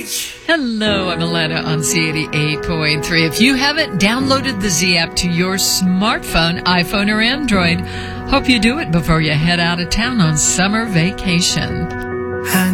Hello, I'm Aletta on Z88.3. If you haven't downloaded the Z app to your smartphone, iPhone or Android, hope you do it before you head out of town on summer vacation.